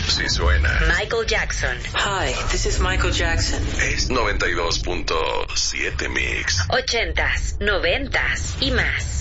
Sí suena. Michael Jackson. Hi, this is Michael Jackson. Es 92.7 Mix. 80s, 90s y más.